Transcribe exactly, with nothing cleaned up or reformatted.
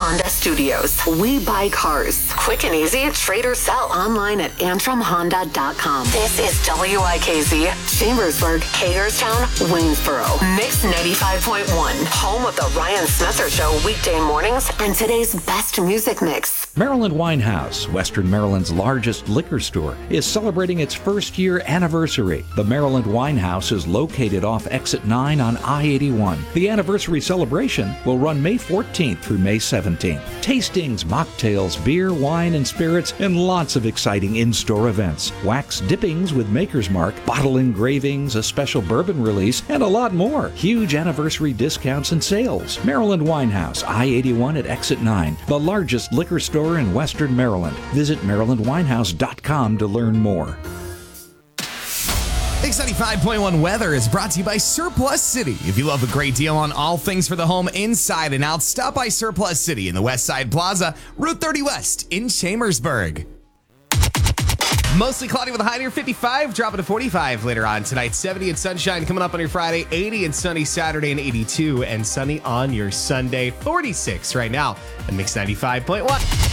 Honda Studios. We buy cars. Quick and easy, trade or sell. Online at antrim honda dot com. This is W I K Z, Chambersburg, Hagerstown, Waynesboro. Mix ninety-five point one, home of the Ryan Smetzer Show weekday mornings and today's best music mix. Maryland Wine House, Western Maryland's largest liquor store, is celebrating its first year anniversary. The Maryland Wine House is located off Exit nine on I eighty-one. The anniversary celebration will run May fourteenth through May seventeenth. Tastings, mocktails, beer, wine, and spirits, and lots of exciting in-store events. Wax dippings with Maker's Mark, bottle engravings, a special bourbon release, and a lot more. Huge anniversary discounts and sales. Maryland Wine House, I eighty-one at Exit nine, the largest liquor store in Western Maryland. Visit maryland winehouse dot com to learn more. Mix ninety-five point one weather is brought to you by Surplus City. If you love a great deal on all things for the home inside and out, stop by Surplus City in the West Side Plaza, Route thirty West in Chambersburg. Mostly cloudy with a high near fifty-five, dropping to forty-five later on tonight. seventy and sunshine coming up on your Friday, eighty and sunny Saturday, and eighty-two and sunny on your Sunday. forty-six right now at Mix ninety-five point one.